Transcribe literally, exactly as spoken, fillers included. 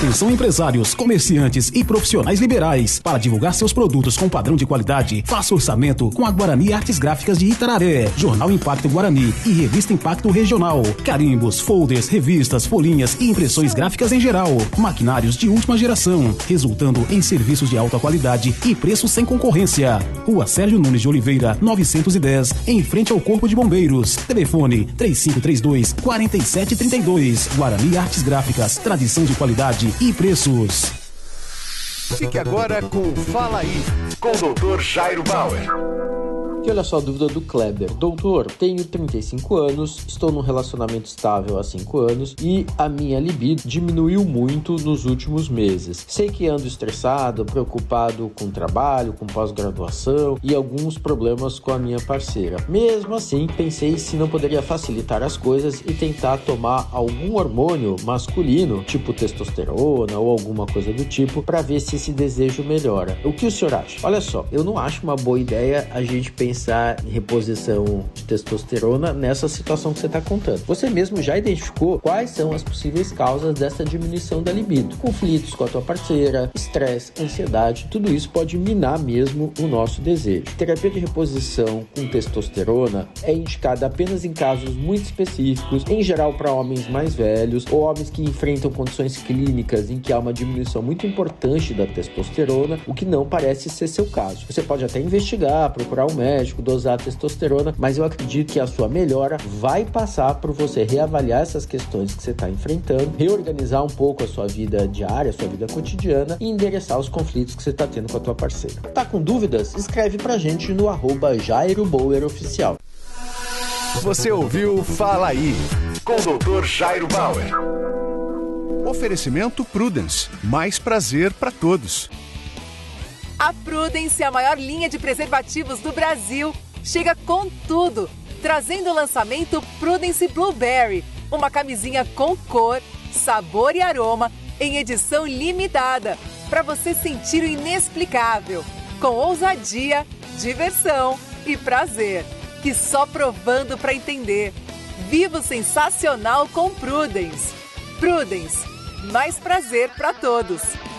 Atenção empresários, comerciantes e profissionais liberais. Para divulgar seus produtos com padrão de qualidade, faça orçamento com a Guarani Artes Gráficas de Itararé, Jornal Impacto Guarani e Revista Impacto Regional. Carimbos, folders, revistas, folhinhas e impressões gráficas em geral. Maquinários de última geração, resultando em serviços de alta qualidade e preços sem concorrência. Rua Sérgio Nunes de Oliveira, novecentos e dez, em frente ao Corpo de Bombeiros. Telefone três cinco três dois, quatro sete três dois. Guarani Artes Gráficas, tradição de qualidade e preços. Fique agora com Fala Aí, com o doutor Jairo Bauer. E olha só a dúvida do Kleber. Doutor, tenho trinta e cinco anos, estou num relacionamento estável há cinco anos e a minha libido diminuiu muito nos últimos meses. Sei que ando estressado, preocupado com o trabalho, com pós-graduação e alguns problemas com a minha parceira. Mesmo assim, pensei se não poderia facilitar as coisas e tentar tomar algum hormônio masculino, tipo testosterona ou alguma coisa do tipo, para ver se esse desejo melhora. O que o senhor acha? Olha só, eu não acho uma boa ideia a gente pensar pensar em reposição de testosterona nessa situação que você está contando. Você mesmo já identificou quais são as possíveis causas dessa diminuição da libido. Conflitos com a tua parceira, estresse, ansiedade, tudo isso pode minar mesmo o nosso desejo. Terapia de reposição com testosterona é indicada apenas em casos muito específicos, em geral para homens mais velhos ou homens que enfrentam condições clínicas em que há uma diminuição muito importante da testosterona, o que não parece ser seu caso. Você pode até investigar, procurar um médico, dosar a testosterona, mas eu acredito que a sua melhora vai passar por você reavaliar essas questões que você está enfrentando, reorganizar um pouco a sua vida diária, a sua vida cotidiana e endereçar os conflitos que você está tendo com a tua parceira. Tá com dúvidas? Escreve pra gente no arroba Jairo Bauer Oficial. Você ouviu Fala Aí, com o doutor Jairo Bauer. Oferecimento Prudence, mais prazer para todos. A Prudence, a maior linha de preservativos do Brasil, chega com tudo, trazendo o lançamento Prudence Blueberry, uma camisinha com cor, sabor e aroma em edição limitada, para você sentir o inexplicável, com ousadia, diversão e prazer, que só provando para entender. Viva o sensacional com Prudence. Prudence, mais prazer para todos.